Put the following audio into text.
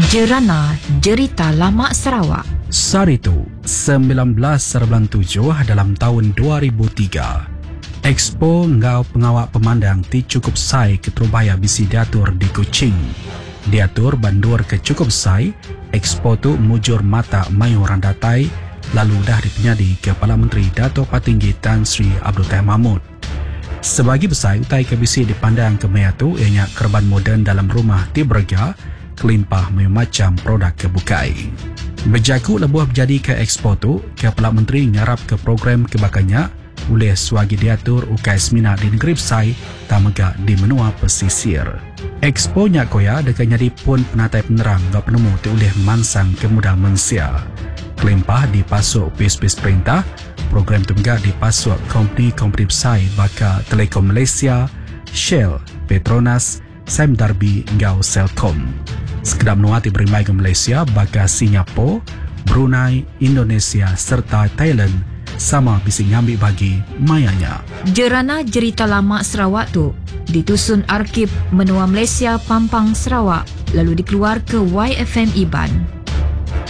Jerana Jerita Lama Sarawak. Saritu 1997 dalam tahun 2003. Expo Ngau Pengawak Pemandang ti cukup sai ke Terubaya bisi diatur di Kuching. Diatur bandur ke cukup sai, Expo tu mujur mata mayu randatai, lalu dah dipenyadi Kepala Menteri Dato' Patinggi Tan Sri Abdul Tahir Mahmud. Sebagi besar utai ke bisi dipandang ke maya tu ianya kerban moden dalam rumah ti berga, kelimpah macam produk kebukai. Berjaku lebuh berjadi ke Expo tu, Kepala Menteri ngarap ke program kebakannya oleh suagi diatur ukai semina di negeri Besai tamega di menua pesisir. Expo nyak koya dekat nyadi pun penatai penerang gak penemu ti oleh mansang kemudah mensia. Kelimpah dipasuk pis-pis perintah, program tu juga dipasuk kompeni-kompeni Besai baka Telekom Malaysia, Shell, Petronas, Sime Darby ngau Celcom. Sekedar menua ti berimai ke Malaysia baka Singapura, Brunei, Indonesia serta Thailand sama bisi ngambil bagi mayanya. Jerana Jerita Lama Sarawak tu ditusun Arkib Menua Malaysia Pampang Sarawak lalu dikeluar ke YFM Iban.